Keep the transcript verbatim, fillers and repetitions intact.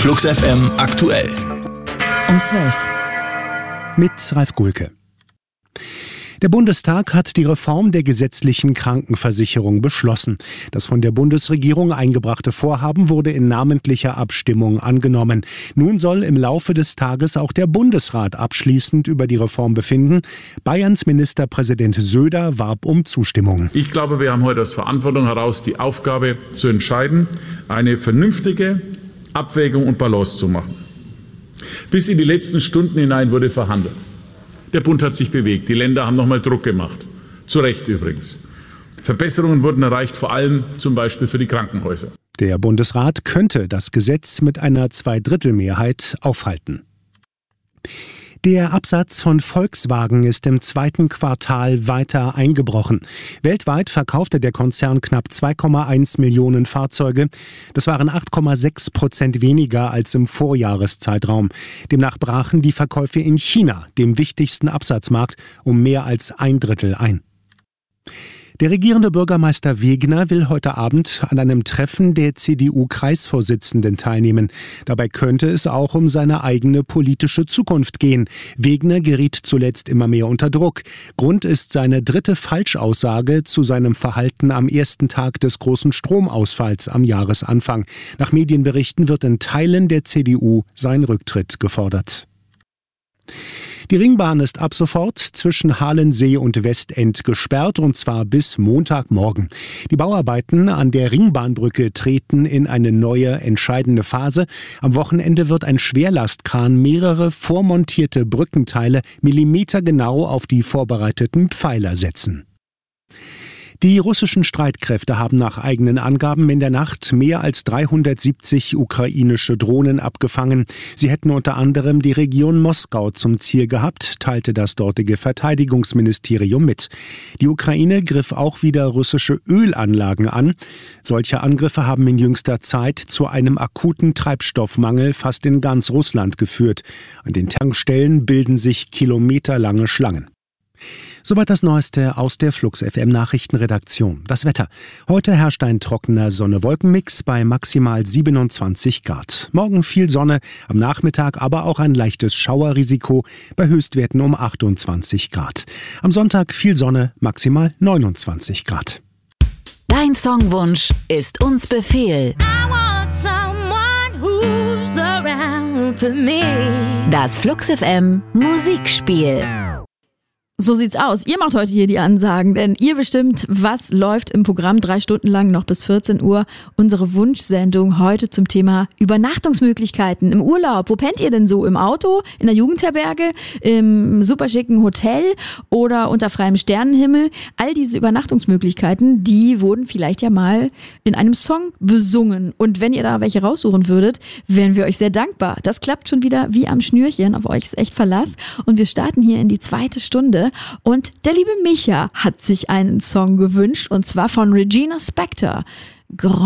Flux F M aktuell. Um zwölf. Mit Ralf Gulke. Der Bundestag hat die Reform der gesetzlichen Krankenversicherung beschlossen. Das von der Bundesregierung eingebrachte Vorhaben wurde in namentlicher Abstimmung angenommen. Nun soll im Laufe des Tages auch der Bundesrat abschließend über die Reform befinden. Bayerns Ministerpräsident Söder warb um Zustimmung. Ich glaube, wir haben heute aus Verantwortung heraus die Aufgabe zu entscheiden, eine vernünftige Abwägung und Balance zu machen. Bis in die letzten Stunden hinein wurde verhandelt. Der Bund hat sich bewegt. Die Länder haben nochmal Druck gemacht. Zu Recht übrigens. Verbesserungen wurden erreicht, vor allem zum Beispiel für die Krankenhäuser. Der Bundesrat könnte das Gesetz mit einer Zweidrittelmehrheit aufhalten. Der Absatz von Volkswagen ist im zweiten Quartal weiter eingebrochen. Weltweit verkaufte der Konzern knapp zwei Komma eins Millionen Fahrzeuge. Das waren acht Komma sechs Prozent weniger als im Vorjahreszeitraum. Demnach brachen die Verkäufe in China, dem wichtigsten Absatzmarkt, um mehr als ein Drittel ein. Der regierende Bürgermeister Wegner will heute Abend an einem Treffen der C D U-Kreisvorsitzenden teilnehmen. Dabei könnte es auch um seine eigene politische Zukunft gehen. Wegner geriet zuletzt immer mehr unter Druck. Grund ist seine dritte Falschaussage zu seinem Verhalten am ersten Tag des großen Stromausfalls am Jahresanfang. Nach Medienberichten wird in Teilen der C D U sein Rücktritt gefordert. Die Ringbahn ist ab sofort zwischen Halensee und Westend gesperrt, und zwar bis Montagmorgen. Die Bauarbeiten an der Ringbahnbrücke treten in eine neue, entscheidende Phase. Am Wochenende wird ein Schwerlastkran mehrere vormontierte Brückenteile millimetergenau auf die vorbereiteten Pfeiler setzen. Die russischen Streitkräfte haben nach eigenen Angaben in der Nacht mehr als dreihundertsiebzig ukrainische Drohnen abgefangen. Sie hätten unter anderem die Region Moskau zum Ziel gehabt, teilte das dortige Verteidigungsministerium mit. Die Ukraine griff auch wieder russische Ölanlagen an. Solche Angriffe haben in jüngster Zeit zu einem akuten Treibstoffmangel fast in ganz Russland geführt. An den Tankstellen bilden sich kilometerlange Schlangen. Soweit das Neueste aus der Flux F M Nachrichtenredaktion. Das Wetter. Heute herrscht ein trockener Sonne-Wolken-Mix bei maximal siebenundzwanzig Grad. Morgen viel Sonne, am Nachmittag aber auch ein leichtes Schauerrisiko bei Höchstwerten um achtundzwanzig Grad. Am Sonntag viel Sonne, maximal neunundzwanzig Grad. Dein Songwunsch ist uns Befehl. I want someone who's around for me. Das Flux F M Musikspiel. So sieht's aus. Ihr macht heute hier die Ansagen, denn ihr bestimmt, was läuft im Programm drei Stunden lang noch bis vierzehn Uhr. Unsere Wunschsendung heute zum Thema Übernachtungsmöglichkeiten im Urlaub. Wo pennt ihr denn so? Im Auto, in der Jugendherberge, im superschicken Hotel oder unter freiem Sternenhimmel? All diese Übernachtungsmöglichkeiten, die wurden vielleicht ja mal in einem Song besungen. Und wenn ihr da welche raussuchen würdet, wären wir euch sehr dankbar. Das klappt schon wieder wie am Schnürchen. Auf euch ist echt Verlass. Und wir starten hier in die zweite Stunde. Und der liebe Micha hat sich einen Song gewünscht, und zwar von Regina Spektor.